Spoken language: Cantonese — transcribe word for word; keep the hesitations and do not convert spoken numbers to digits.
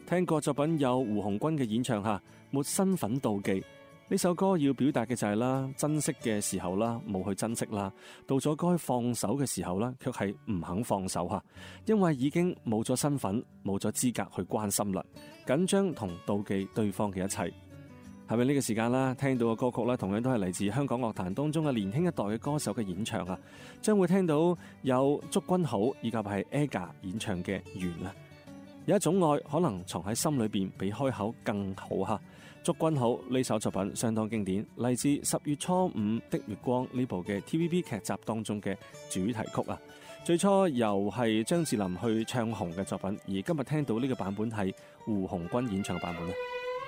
聽過作品有胡鴻鈞嘅演唱下，沒身份妒忌。呢首歌要表達嘅就係啦，珍惜嘅時候啦，冇去珍惜啦，到咗該放手嘅時候啦，卻係唔肯放手吓，因為已經冇咗身份，冇咗資格去關心啦，緊張同妒忌對方嘅一切。係咪呢個時間啦？聽到嘅歌曲咧，同樣都係嚟自香港樂壇當中嘅年輕一代嘅歌手嘅演唱啊，將會聽到有祝君好以及係 Aga 演唱嘅緣啊。有一種愛可能藏喺心裏邊，比開口更好吓。祝君好呢首作品相當經典，嚟自十月初五的月光呢部嘅 T V B 劇集當中嘅主題曲啊。最初由係張智霖去唱紅嘅作品，而今日聽到呢個版本係胡鴻鈞演唱嘅版本咧。